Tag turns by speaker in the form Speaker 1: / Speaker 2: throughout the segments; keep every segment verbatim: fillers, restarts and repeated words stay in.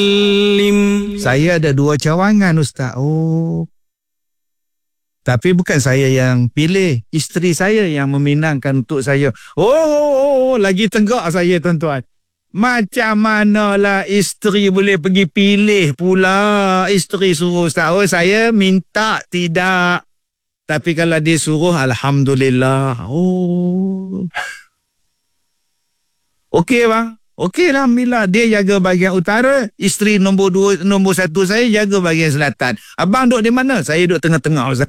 Speaker 1: Saya ada dua cawangan, Ustaz. Oh. Tapi bukan saya yang pilih. Isteri saya yang meminangkan untuk saya. Oh, oh, oh, oh. Lagi tenggak saya, tuan-tuan. Macam manalah isteri boleh pergi pilih pula. Isteri suruh Ustaz. Oh, saya minta tidak. Tapi kalau dia suruh, Alhamdulillah. Oh. Okey bang. Okey lah, Alhamdulillah. Dia jaga bahagian utara. Isteri nombor dua, nombor satu saya jaga bahagian selatan. Abang duduk di mana? Saya duduk tengah-tengah, Ustaz.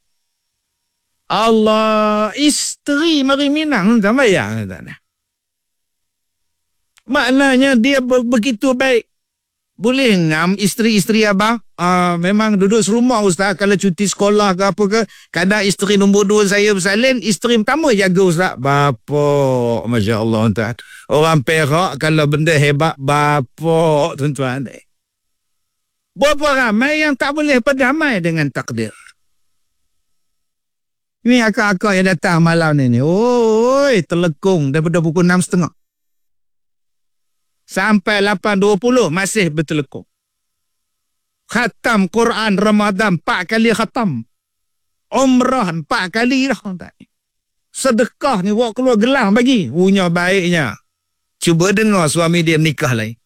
Speaker 1: Allah, isteri mari minang. Tak bayang. Maknanya dia begitu baik. Boleh ngam isteri-isteri abang? Uh, memang duduk serumah, Ustaz. Kalau cuti sekolah ke apa ke, kadang isteri nombor dua saya bersalin, isteri pertama jaga, Ustaz. Bapak, Masya Allah, tuan. Orang Perak kalau benda hebat, bapak, tuan-tuan. Berapa ramai yang tak boleh berdamai dengan takdir. Ini akak-akak yang datang malam ni. Oi, terlekung daripada pukul enam tiga puluh. Sampai lapan dua puluh masih bertelekung. Khatam Quran Ramadan empat kali khatam. Umrah empat kali dah. Sedekah ni buat keluar gelang bagi. Punya baiknya. Cuba dengar suami dia nikah lain.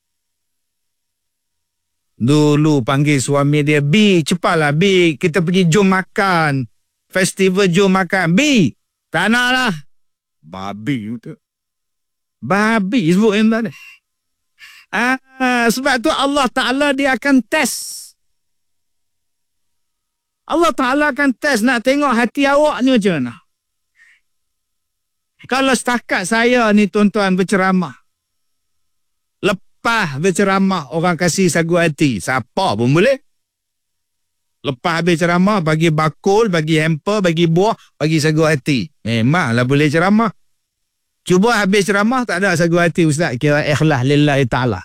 Speaker 1: Dulu panggil suami dia, B, cepatlah B, kita pergi jom makan. Festival jom makan. B, tak nak lah. Babi tu. Babi sebut yang tadi. Ah, sebab tu Allah Ta'ala dia akan test. Allah Ta'ala akan test nak tengok hati awak ni macam mana. Kalau setakat saya ni tuan-tuan berceramah, lepas berceramah orang kasih sagu hati, siapa pun boleh. Lepas habis ceramah, bagi bakul, bagi hamper, bagi buah, bagi sagu hati. Memanglah boleh ceramah. Cuba habis ceramah, tak ada sagu hati, Ustaz. Kira ikhlas lillahi ta'ala.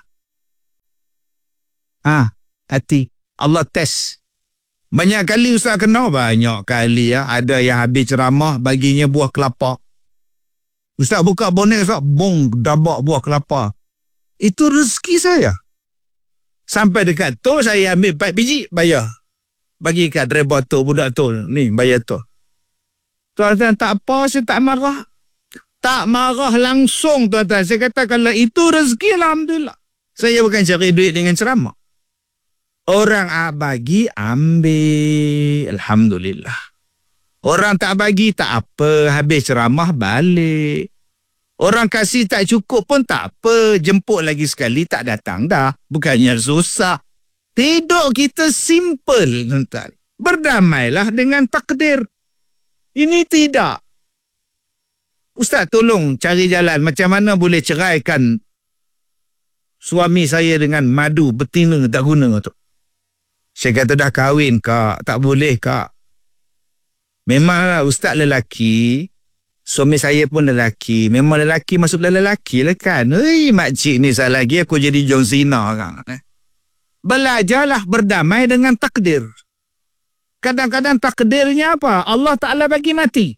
Speaker 1: Ah, hati. Allah test. Banyak kali Ustaz kena, banyak kali ya. Ada yang habis ceramah, baginya buah kelapa. Ustaz buka bonek, Ustaz, bong, dabak buah kelapa. Itu rezeki saya. Sampai dekat tu, saya ambil empat biji, bayar. Bagi kat driver tu, budak tu. Ni, bayar tu. Tuan-tuan, tak apa, saya tak marah. Tak marah langsung, tuan-tuan. Saya kata, kalau itu rezeki, Alhamdulillah. Saya bukan cari duit dengan ceramah. Orang bagi, ambil. Alhamdulillah. Orang tak bagi, tak apa. Habis ceramah, balik. Orang kasih tak cukup pun tak apa. Jemput lagi sekali, tak datang dah. Bukannya susah. Hidup kita simple, tuan-tuan. Berdamailah dengan takdir. Ini tidak. Ustaz tolong cari jalan macam mana boleh ceraikan suami saya dengan madu betina tak guna tu. Saya kata dah kahwin, Kak. Tak boleh, Kak. Memanglah Ustaz lelaki, suami saya pun lelaki. Memang lelaki masuk dalam lelaki lah kan. Hei, makcik ni salah lagi aku jadi John Cena kan. Belajarlah berdamai dengan takdir. Kadang-kadang takdirnya apa? Allah Ta'ala bagi mati.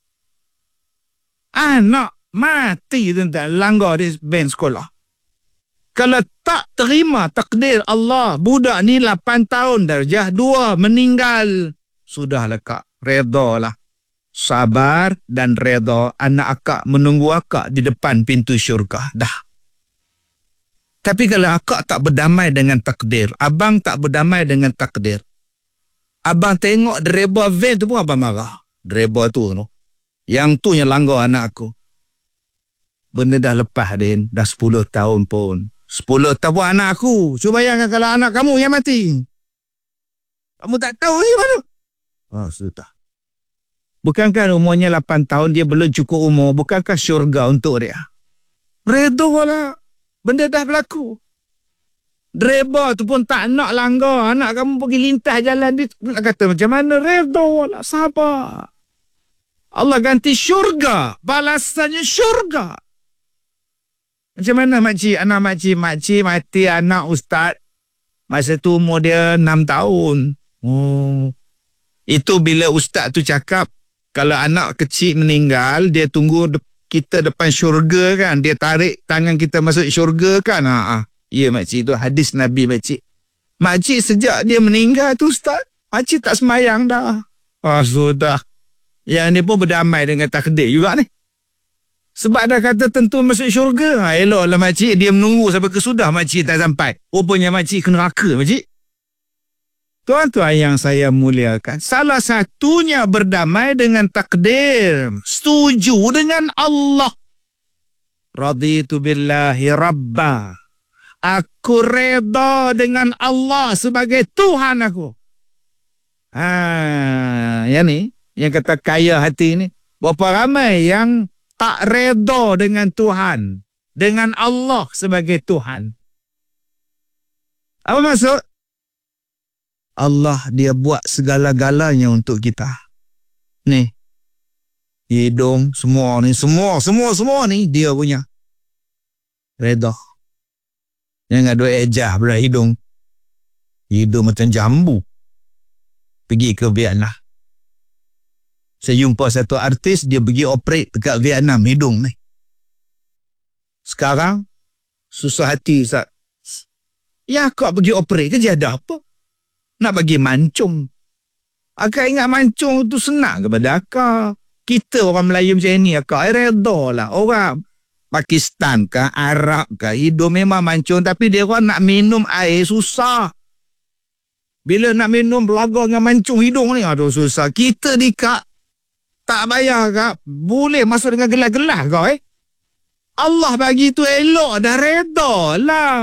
Speaker 1: Anak mati tentang langgar di ben sekolah. Kalau tak terima takdir Allah, budak ni lapan tahun darjah dua meninggal. Sudahlah Kak, redalah. Sabar dan reda, anak akak menunggu akak di depan pintu syurga. Dah. Tapi kalau akak tak berdamai dengan takdir, abang tak berdamai dengan takdir, abang tengok driver van tu pun abang marah. Driver tu, no? Yang tu yang langgar anak aku. Benda dah lepas, Din. Dah sepuluh tahun pun. sepuluh tahun anak aku. Cuba bayangkan kalau anak kamu yang mati. Kamu tak tahu ni mana? Ah, sudah. Bukankah umurnya lapan tahun, dia belum cukup umur? Bukankah syurga untuk dia? Redha lah. Benda dah berlaku. Driver tu pun tak nak langgar. Anak kamu pergi lintas jalan dia. Nak kata macam mana? Redha lah. Sabar. Allah ganti syurga. Balasannya syurga. Macam mana makcik? Anak makcik. Makcik mati anak ustaz. Masa tu umur dia enam tahun. Oh. Itu bila ustaz tu cakap, kalau anak kecil meninggal, dia tunggu de- kita depan syurga kan. Dia tarik tangan kita masuk syurga kan. Ha, ha. Ya makcik tu hadis Nabi makcik. Makcik sejak dia meninggal tu Ustaz, makcik tak semayang dah. Ah, sudah. Yang ni pun berdamai dengan takdir juga ni. Sebab dah kata tentu masuk syurga. Ha, eloklah makcik dia menunggu sampai kesudah makcik tak sampai. Rupanya makcik ke neraka makcik. Tuan-tuan yang saya muliakan, salah satunya berdamai dengan takdir. Setuju dengan Allah. Raditu billahi rabba. Aku reda dengan Allah sebagai Tuhan aku. Ha, yang ni, yang kata kaya hati ni. Berapa ramai yang tak reda dengan Tuhan, dengan Allah sebagai Tuhan. Apa maksud? Allah dia buat segala-galanya untuk kita. Ni, hidung, semua ni, semua, semua, semua ni dia punya. Reda. Jangan duk ejah belah hidung. Hidung macam jambu. Pergi ke Vietnam. Saya jumpa satu artis, dia pergi operate dekat Vietnam hidung ni. Sekarang, susah hati Ustaz. Ya kau pergi operate kerja ada apa? Nak bagi mancung. Akak ingat mancung tu senang kepada akak. Kita orang Melayu macam ni, akak reda lah. Orang Pakistan ke, Arab ke, hidung memang mancung. Tapi dia orang nak minum air susah. Bila nak minum belaga dengan mancung hidung ni, aduh susah. Kita ni kak, tak bayar kak, boleh masuk dengan gelas-gelas kau eh. Allah bagi tu elok, dah reda lah.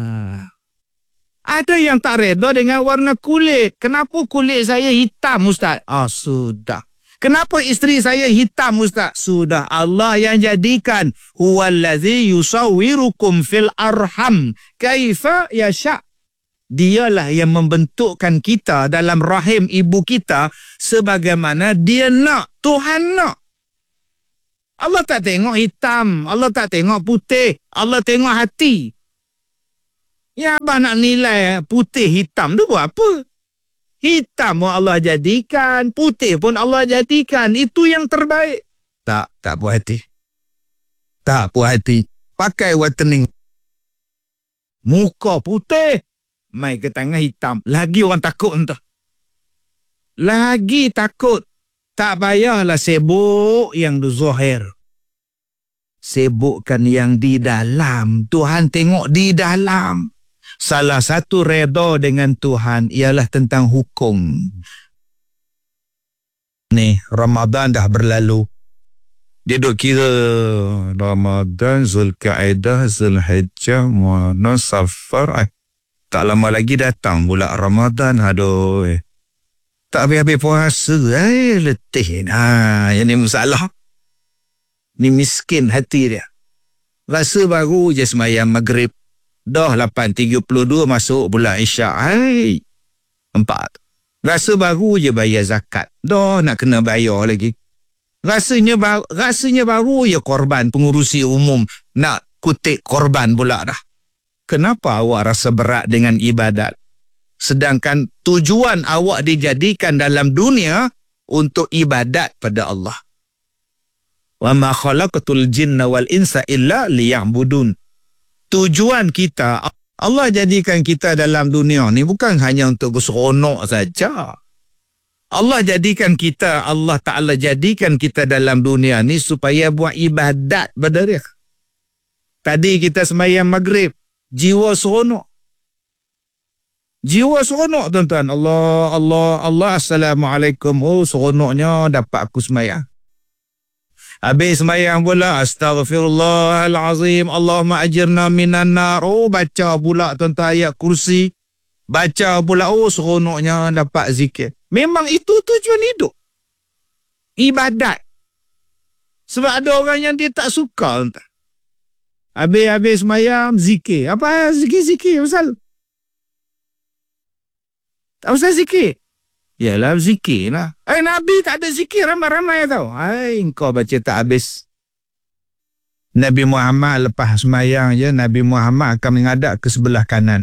Speaker 1: Ada yang tak reda dengan warna kulit. Kenapa kulit saya hitam Ustaz? Ah, sudah. Kenapa isteri saya hitam Ustaz? Sudah. Allah yang jadikan. Huwallazi yusawwirukum fil arham kaifa yasha'. Dialah yang membentukkan kita dalam rahim ibu kita sebagaimana dia nak. Tuhan nak. Allah tak tengok hitam. Allah tak tengok putih. Allah tengok hati. Ya abang nak nilai putih hitam tu buat apa? Hitam pun Allah jadikan. Putih pun Allah jadikan. Itu yang terbaik. Tak, tak puas hati. Tak puas hati. Pakai whitening. Muka putih. Mai ke tangan hitam. Lagi orang takut entah. Lagi takut. Tak payahlah sibuk yang zahir. Sibukkan yang di dalam. Tuhan tengok di dalam. Salah satu reda dengan Tuhan ialah tentang hukum. Ni, Ramadan dah berlalu. Dia duk kira Ramadan, Zulkaidah, Zulhijjah, Muharram, Safar. Eh, tak lama lagi datang pula Ramadan. Aduh. Eh. Tak habis-habis puasa. Eh, letih. Ha, yang ni masalah. Ni miskin hati dia. Rasa baru je semayang maghrib. Dah lapan tiga puluh dua masuk pula Isyak. Hai. Empat. Rasa baru je bayar zakat. Dah nak kena bayar lagi. Rasanya baru, rasanya baru je korban pengurusi umum. Nak kutip korban pula dah. Kenapa awak rasa berat dengan ibadat? Sedangkan tujuan awak dijadikan dalam dunia untuk ibadat pada Allah. Wa ma khalaqatul jinna wal insa illa liya'budun. Tujuan kita, Allah jadikan kita dalam dunia ni bukan hanya untuk berseronok saja. Allah jadikan kita, Allah Ta'ala jadikan kita dalam dunia ni supaya buat ibadat pada dia. Tadi kita sembahyang maghrib, jiwa seronok. Jiwa seronok tuan-tuan. Allah, Allah, Allah, Assalamualaikum. Oh, seronoknya dapat aku sembahyang. Habis sembahyang pula, Astaghfirullahalazim, Allahumma ajirna minan nar. Oh, baca pula tuan-tuan ayat kursi. Baca pula, oh seronoknya dapat zikir. Memang itu tujuan hidup. Ibadat. Sebab ada orang yang dia tak suka. Habis-habis sembahyang, zikir. Apa zikir-zikir? Pasal? Tak usah zikir. Yalah zikir lah. Eh, Nabi tak ada zikir ramai-ramai tau. Hai, kau baca tak habis. Nabi Muhammad lepas sembahyang je, Nabi Muhammad akan menghadap ke sebelah kanan.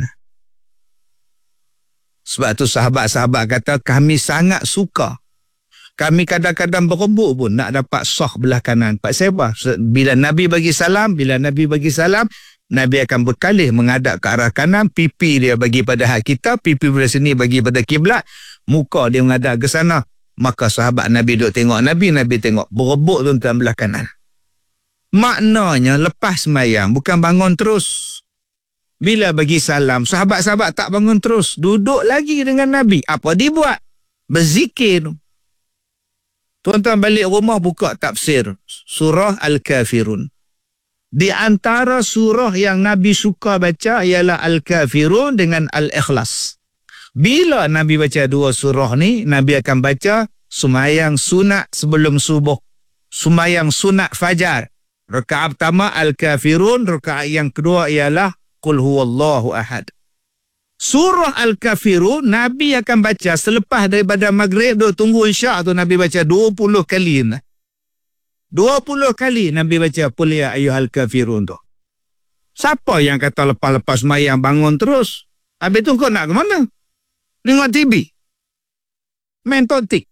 Speaker 1: Sebab tu sahabat-sahabat kata, kami sangat suka. Kami kadang-kadang berebut pun nak dapat sah belah kanan. Pak Sebah, bila Nabi bagi salam, bila Nabi bagi salam, Nabi akan berkalih menghadap ke arah kanan, pipi dia bagi pada hak kita, pipi belah sini bagi pada kiblat, muka dia menghadap ke sana. Maka sahabat Nabi duk tengok Nabi, Nabi tengok berebut tuan-tuan belah kanan. Maknanya lepas sembahyang bukan bangun terus. Bila bagi salam, sahabat-sahabat tak bangun terus, duduk lagi dengan Nabi. Apa dibuat? Berzikir. Tuan-tuan balik rumah buka tafsir surah Al-Kafirun. Di antara surah yang Nabi suka baca ialah Al-Kafirun dengan Al-Ikhlas. Bila Nabi baca dua surah ni, Nabi akan baca sembahyang sunat sebelum subuh, sembahyang sunat fajar. Rakaat pertama Al-Kafirun, rakaat yang kedua ialah Qul huwallahu ahad. Surah Al-Kafirun Nabi akan baca selepas daripada maghrib, duk tunggu isyak tu Nabi baca dua puluh kali. dua puluh kali Nabi baca Qul ya ayyuhal kafirun tu. Siapa yang kata lepas-lepas sembahyang bangun terus? Habis tu kau nak ke mana? Tengok T V? Main tontik?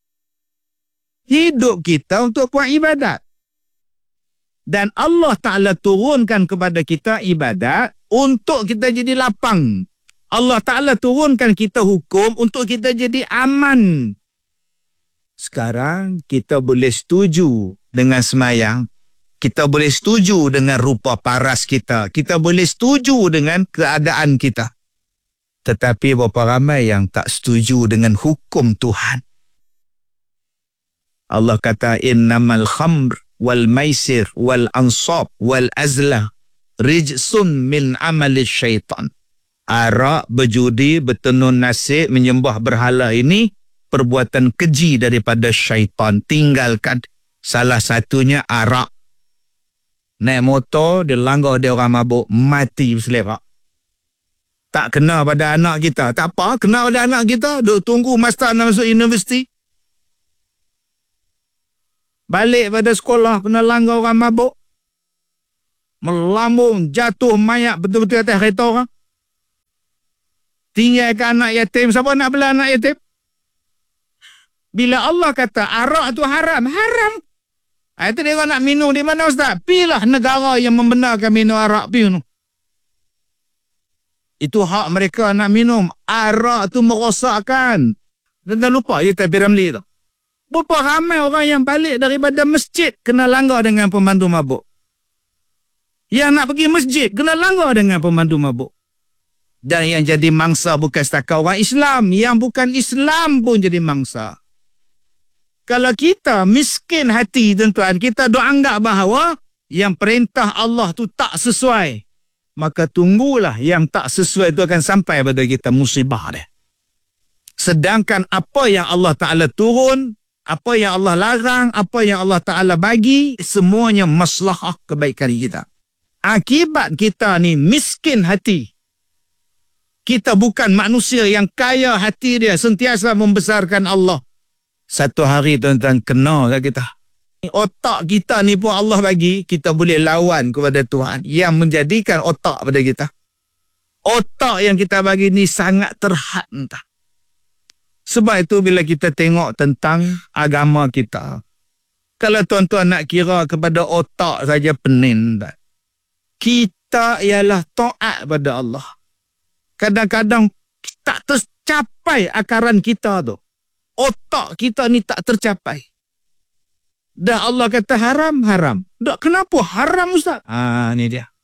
Speaker 1: Hidup kita untuk buat ibadat. Dan Allah Ta'ala turunkan kepada kita ibadat untuk kita jadi lapang. Allah Ta'ala turunkan kita hukum untuk kita jadi aman. Sekarang kita boleh setuju dengan semayang. Kita boleh setuju dengan rupa paras kita. Kita boleh setuju dengan keadaan kita. Tetapi berapa ramai yang tak setuju dengan hukum Tuhan. Allah kata innamal khamr wal maisir wal ansab wal azlah rijsun min amali syaitan. Arak, berjudi, bertenun nasib, menyembah berhala ini perbuatan keji daripada syaitan. Tinggalkan. Salah satunya arak. Naik motor, dia langgar dia orang mabuk, mati berselerak. Tak kena pada anak kita. Tak apa, kena pada anak kita. Duk tunggu master nak masuk universiti. Balik pada sekolah, kena langgar orang mabuk. Melambung, jatuh mayat betul-betul atas kereta orang. Tinggalkan anak yatim. Siapa nak bela anak yatim? Bila Allah kata arak tu haram, haram. Itu dia nak minum di mana ustaz? Pilah negara yang membenarkan minum arak pi tu. Itu hak mereka nak minum. Arak tu merosakkan. Dan lupa ya Tabir Ramli tu. Berapa ramai orang yang balik daripada masjid kena langgar dengan pemandu mabuk. Yang nak pergi masjid kena langgar dengan pemandu mabuk. Dan yang jadi mangsa bukan setakat orang Islam. Yang bukan Islam pun jadi mangsa. Kalau kita miskin hati tuan-tuan, kita doa anggap bahawa yang perintah Allah tu tak sesuai. Maka tunggulah yang tak sesuai itu akan sampai pada kita musibah dia. Sedangkan apa yang Allah Ta'ala turun, apa yang Allah larang, apa yang Allah Ta'ala bagi, semuanya maslahah kebaikan kita. Akibat kita ni miskin hati. Kita bukan manusia yang kaya hati dia, sentiasa membesarkan Allah. Satu hari tuan-tuan kena kat kita. Otak kita ni pun Allah bagi, kita boleh lawan kepada Tuhan yang menjadikan otak pada kita. Otak yang kita bagi ni sangat terhad entah. Sebab itu bila kita tengok tentang agama kita, kalau tuan-tuan nak kira kepada otak saja pening tak? Kita ialah taat pada Allah. Kadang-kadang tak tercapai akaran kita tu. Otak kita ni tak tercapai. Dah Allah kata haram, haram. Dah kenapa haram ustaz? Ah, ni dia.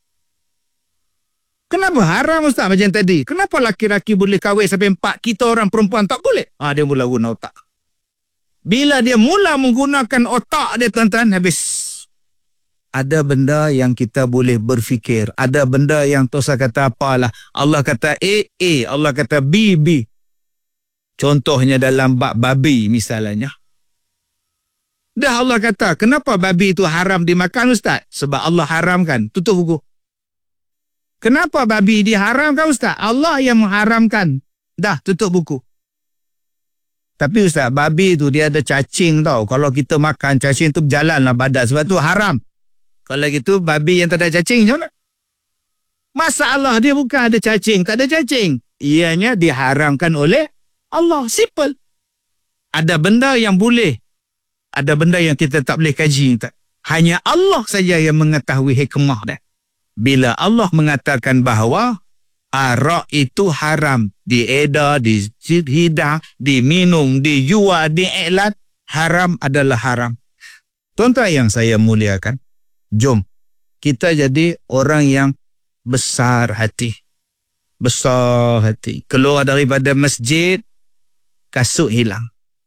Speaker 1: Kenapa haram ustaz macam tadi? Kenapa laki-laki boleh kahwin sampai empat, kita orang perempuan tak boleh? Ah, dia mula guna otak. Bila dia mula menggunakan otak dia tuan-tuan, habis. Ada benda yang kita boleh berfikir. Ada benda yang Tuhan kata apalah. Allah kata A, A. Allah kata B, B. Contohnya dalam bab babi misalnya. Dah Allah kata, kenapa babi itu haram dimakan ustaz? Sebab Allah haramkan. Tutup buku. Kenapa babi diharamkan ustaz? Allah yang mengharamkan. Dah, tutup buku. Tapi ustaz, babi itu dia ada cacing tau. Kalau kita makan, cacing itu berjalanlah badan. Sebab tu haram. Kalau gitu, babi yang tak ada cacing macam mana? Masalah dia bukan ada cacing, tak ada cacing. Ianya diharamkan oleh Allah. Simple. Ada benda yang boleh. Ada benda yang kita tak boleh kaji. Hanya Allah saja yang mengetahui hikmah dia. Bila Allah mengatakan bahawa arak itu haram, diedar, dihidang, diminum, dijual, diiklan, haram adalah haram. Tuan-tuan yang saya muliakan, jom kita jadi orang yang besar hati. Besar hati. Keluar daripada masjid, kasut hilang.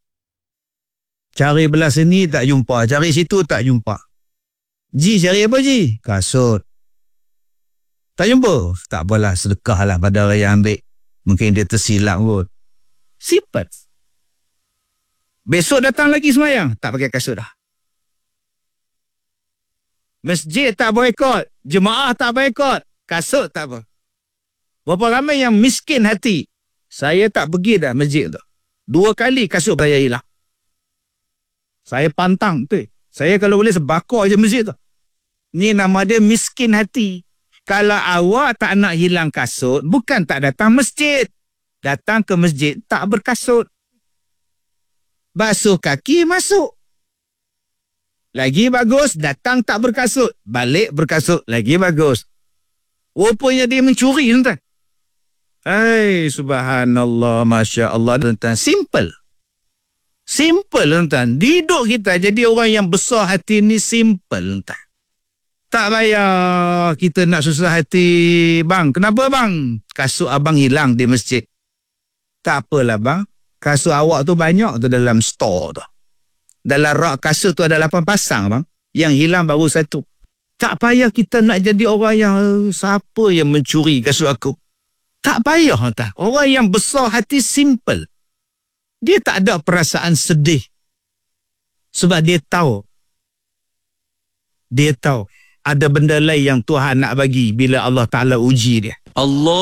Speaker 1: Cari belah sini tak jumpa, cari situ tak jumpa. Ji, cari apa Ji? Kasut. Tak jumpa? Tak apalah, sedekahlah pada orang yang ambil. Mungkin dia tersilap kot. Simple. Besok datang lagi semayang, tak pakai kasut dah. Masjid tak boikot, jemaah tak boikot, kasut tak apa. Berapa ramai yang miskin hati. Saya tak pergi dah masjid tu. Dua kali kasut saya hilang. Saya pantang tu. Saya kalau boleh sebakar je masjid tu. Ni nama dia miskin hati. Kalau awak tak nak hilang kasut, bukan tak datang masjid. Datang ke masjid tak berkasut. Basuh kaki masuk. Lagi bagus, datang tak berkasut. Balik berkasut, lagi bagus. Rupanya dia mencuri, tuan-tuan. Hai, subhanallah, masya Allah, tuan-tuan. Simple. Simple, tuan-tuan. Hidup kita jadi orang yang besar hati ni simple, tuan-tuan. Tak payah kita nak susah hati. Bang, kenapa bang? Kasut abang hilang di masjid. Tak apalah bang. Kasut awak tu banyak tu dalam store tu. Dalam rak kasut tu ada lapan pasang bang. Yang hilang baru satu. Tak payah kita nak jadi orang yang siapa yang mencuri kasut aku. Tak payah tak. Orang yang besar hati simple. Dia tak ada perasaan sedih. Sebab dia tahu. Dia tahu ada benda lain yang Tuhan nak bagi bila Allah Ta'ala uji dia. Allah